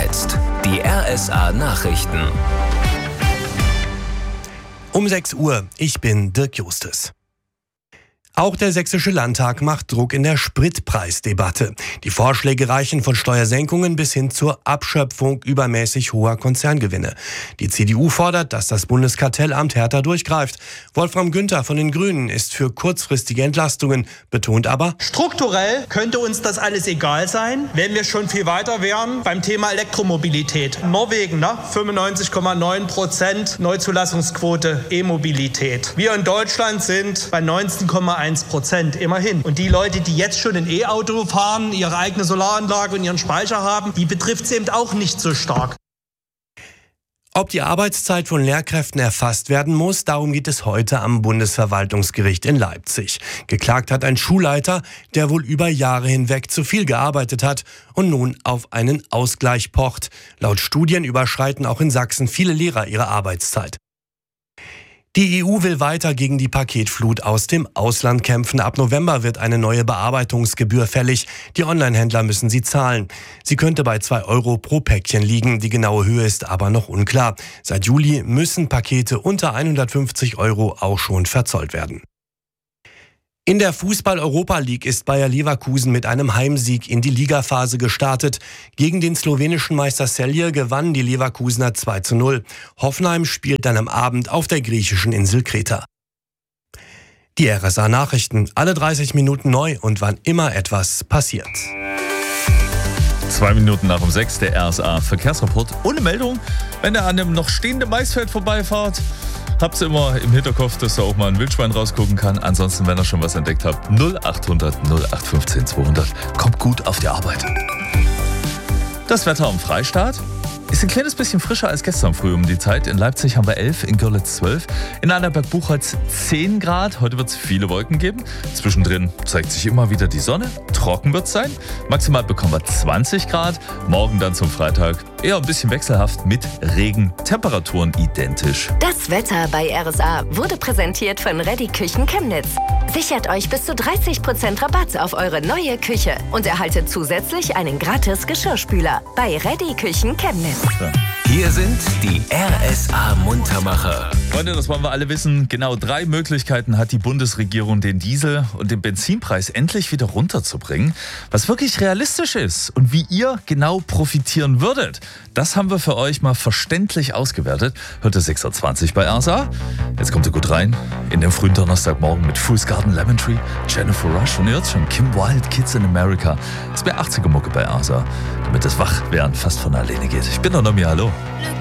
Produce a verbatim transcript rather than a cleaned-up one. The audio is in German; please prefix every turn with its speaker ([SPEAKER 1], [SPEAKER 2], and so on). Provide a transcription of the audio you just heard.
[SPEAKER 1] jetzt die R S A-Nachrichten.
[SPEAKER 2] Um sechs Uhr, ich bin Dirk Justus. Auch der Sächsische Landtag macht Druck in der Spritpreisdebatte. Die Vorschläge reichen von Steuersenkungen bis hin zur Abschöpfung übermäßig hoher Konzerngewinne. Die C D U fordert, dass das Bundeskartellamt härter durchgreift. Wolfram Günther von den Grünen ist für kurzfristige Entlastungen, betont aber:
[SPEAKER 3] Strukturell könnte uns das alles egal sein, wenn wir schon viel weiter wären beim Thema Elektromobilität. Norwegen, ne? fünfundneunzig Komma neun Prozent Neuzulassungsquote E-Mobilität. Wir in Deutschland sind bei neunzehn Komma eins Prozent, immerhin. Und die Leute, die jetzt schon ein E-Auto fahren, ihre eigene Solaranlage und ihren Speicher haben, die betrifft es eben auch nicht so stark.
[SPEAKER 2] Ob die Arbeitszeit von Lehrkräften erfasst werden muss, darum geht es heute am Bundesverwaltungsgericht in Leipzig. Geklagt hat ein Schulleiter, der wohl über Jahre hinweg zu viel gearbeitet hat und nun auf einen Ausgleich pocht. Laut Studien überschreiten auch in Sachsen viele Lehrer ihre Arbeitszeit. Die E U will weiter gegen die Paketflut aus dem Ausland kämpfen. Ab November wird eine neue Bearbeitungsgebühr fällig. Die Onlinehändler müssen sie zahlen. Sie könnte bei zwei Euro pro Päckchen liegen. Die genaue Höhe ist aber noch unklar. Seit Juli müssen Pakete unter hundertfünfzig Euro auch schon verzollt werden. In der Fußball-Europa League ist Bayer Leverkusen mit einem Heimsieg in die Ligaphase gestartet. Gegen den slowenischen Meister Celje gewannen die Leverkusener zwei zu null. Hoffenheim spielt dann am Abend auf der griechischen Insel Kreta. Die R S A-Nachrichten, alle dreißig Minuten neu und wann immer etwas passiert.
[SPEAKER 4] Zwei Minuten nach um sechs, der R S A-Verkehrsreport ohne Meldung. Wenn ihr an einem noch stehenden Maisfeld vorbeifahrt, habt's immer im Hinterkopf, dass da auch mal ein Wildschwein rausgucken kann. Ansonsten, wenn ihr schon was entdeckt habt, null achthundert null acht fünfzehn zweihundert. Kommt gut auf die Arbeit. Das Wetter am Freistaat ist ein kleines bisschen frischer als gestern früh um die Zeit. In Leipzig haben wir elf, in Görlitz zwölf, in Annaberg-Buchholz zehn Grad. Heute wird es viele Wolken geben. Zwischendrin zeigt sich immer wieder die Sonne. Trocken wird es sein. Maximal bekommen wir zwanzig Grad. Morgen dann zum Freitag eher ein bisschen wechselhaft mit Regen. Temperaturen identisch.
[SPEAKER 5] Das Wetter bei R S A wurde präsentiert von Reddy Küchen Chemnitz. Sichert euch bis zu dreißig Prozent Rabatt auf eure neue Küche und erhaltet zusätzlich einen gratis Geschirrspüler bei Reddy Küchen Chemnitz.
[SPEAKER 4] Ja.
[SPEAKER 1] Hier sind die R S A-Muntermacher.
[SPEAKER 4] Freunde, das wollen wir alle wissen. Genau drei Möglichkeiten hat die Bundesregierung, den Diesel- und den Benzinpreis endlich wieder runterzubringen. Was wirklich realistisch ist und wie ihr genau profitieren würdet, das haben wir für euch mal verständlich ausgewertet. Heute sechs Uhr zwanzig bei R S A. Jetzt kommt ihr gut rein in den frühen Donnerstagmorgen mit Fool's Garden, Lemon Tree, Jennifer Rush und ihr hört schon Kim Wilde, Kids in America. Das wäre achtziger Mucke bei R S A, damit das Wachwerden fast von alleine geht. Ich bin der Nomi, hallo.
[SPEAKER 6] Look